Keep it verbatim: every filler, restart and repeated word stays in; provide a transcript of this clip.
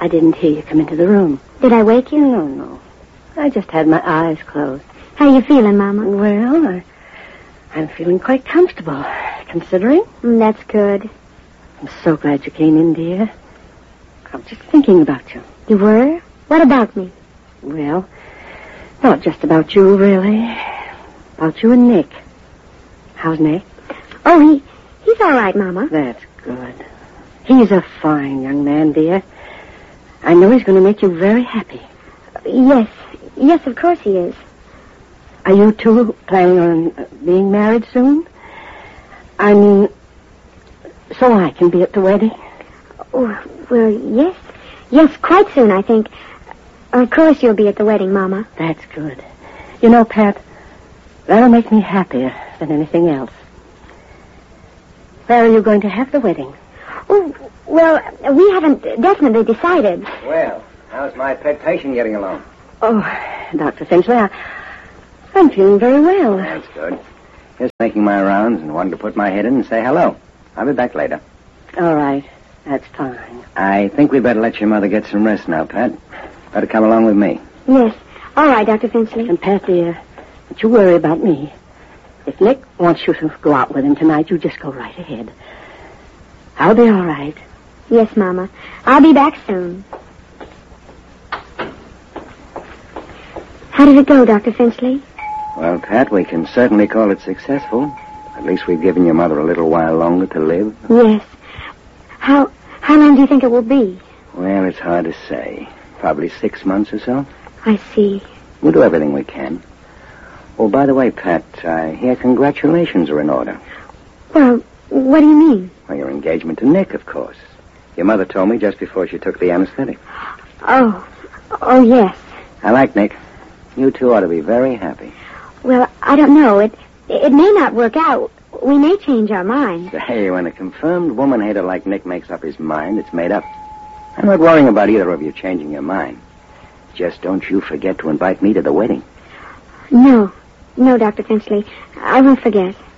didn't hear you come into the room. Did I wake you? No, no. I just had my eyes closed. How you feeling, Mama? Well, I, I'm feeling quite comfortable, considering. Mm, that's good. I'm so glad you came in, dear. I was just thinking about you. You were? What about me? Well, not just about you, really. About you and Nick. How's Nick? Oh, he he's all right, Mama. That's good. He's a fine young man, dear. I know he's going to make you very happy. Yes. Yes, of course he is. Are you two planning on being married soon? I mean, so I can be at the wedding? Oh, well, yes. Yes, quite soon, I think. Of course you'll be at the wedding, Mama. That's good. You know, Pat, that'll make me happier than anything else. Where are you going to have the wedding? Oh, well, we haven't definitely decided. Well, how's my pet patient getting along? Oh, Doctor Finchley, I, I'm feeling very well. That's good. Just making my rounds and wanted to put my head in and say hello. I'll be back later. All right. That's fine. I think we better let your mother get some rest now, Pat. Better come along with me. Yes. All right, Doctor Finchley. And, Pat, dear, don't you worry about me. If Nick wants you to go out with him tonight, you just go right ahead. I'll be all right. Yes, Mama. I'll be back soon. How did it go, Doctor Finchley? Well, Pat, we can certainly call it successful. At least we've given your mother a little while longer to live. Yes. How how long do you think it will be? Well, it's hard to say. Probably six months or so. I see. We'll do everything we can. Oh, by the way, Pat, I hear congratulations are in order. Well, what do you mean? Well, your engagement to Nick, of course. Your mother told me just before she took the anesthetic. Oh. Oh, yes. I like Nick. You two ought to be very happy. Well, I don't know. It it may not work out. We may change our minds. Hey, when a confirmed woman hater like Nick makes up his mind, it's made up. I'm not worrying about either of you changing your mind. Just don't you forget to invite me to the wedding. No. No, Doctor Finchley. I won't forget.